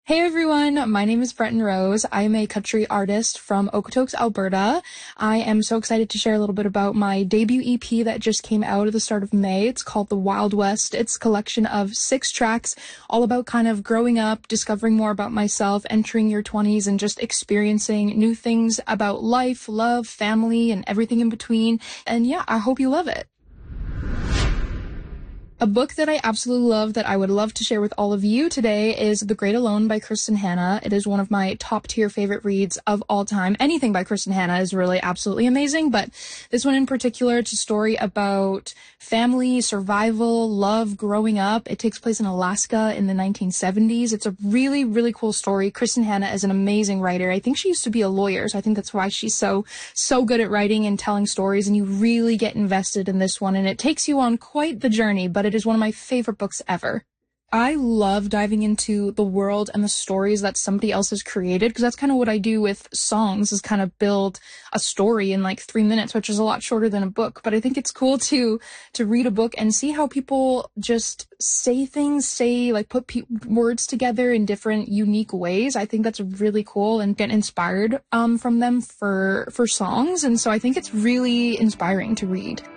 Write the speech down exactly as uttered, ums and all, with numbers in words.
Hey everyone, my name is Breton Rose. I am a country artist from Okotoks, Alberta. I am so excited to share a little bit about my debut E P that just came out at the start of May. It's called The Wild West. It's a collection of six tracks all about kind of growing up, discovering more about myself, entering your twenties, and just experiencing new things about life, love, family, and everything in between. And yeah, I hope you love it. A book that I absolutely love that I would love to share with all of you today is The Great Alone by Kristen Hanna. It is one of my top tier favorite reads of all time. Anything by Kristen Hanna is really absolutely amazing, but this one in particular, it's a story about family, survival, love, growing up. It takes place in Alaska in the nineteen seventies. It's a really, really cool story. Kristen Hanna is an amazing writer. I think she used to be a lawyer, so I think that's why she's so, so good at writing and telling stories, and you really get invested in this one, and it takes you on quite the journey, but it is one of my favorite books ever. I love diving into the world and the stories that somebody else has created, because that's kind of what I do with songs, is kind of build a story in like three minutes, which is a lot shorter than a book. But I think it's cool to to read a book and see how people just say things, say like put pe- words together in different unique ways. I think that's really cool, and get inspired um, from them for for songs. And so I think it's really inspiring to read.